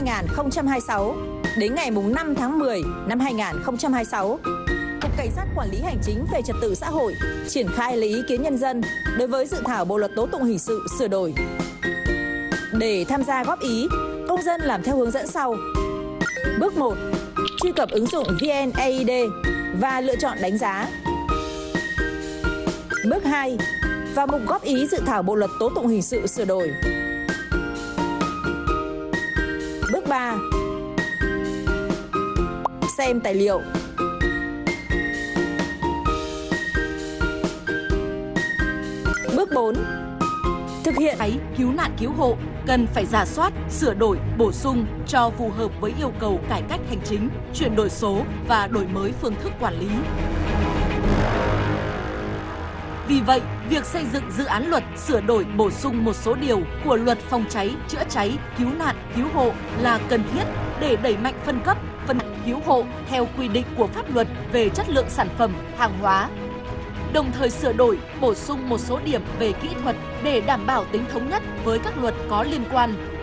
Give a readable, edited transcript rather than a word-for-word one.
2026 đến ngày 5 tháng 10 năm 2026, Cục Cảnh sát Quản lý Hành chính về Trật tự xã hội triển khai lấy ý kiến nhân dân đối với dự thảo Bộ luật tố tụng hình sự sửa đổi. Để tham gia góp ý, công dân làm theo hướng dẫn sau. Bước 1. Truy cập ứng dụng VNeID và lựa chọn đánh giá. Bước 2. Vào mục góp ý dự thảo Bộ luật tố tụng hình sự sửa đổi. Bước 3. Xem tài liệu. Bước 4. Thực hiện cứu nạn cứu hộ cần phải rà soát, sửa đổi, bổ sung cho phù hợp với yêu cầu cải cách hành chính, chuyển đổi số và đổi mới phương thức quản lý. Vì vậy, việc xây dựng dự án luật sửa đổi bổ sung một số điều của Luật Phòng cháy, chữa cháy, cứu nạn, cứu hộ là cần thiết để đẩy mạnh phân cấp, cứu hộ theo quy định của pháp luật về chất lượng sản phẩm, hàng hóa. Đồng thời sửa đổi, bổ sung một số điểm về kỹ thuật để đảm bảo tính thống nhất với các luật có liên quan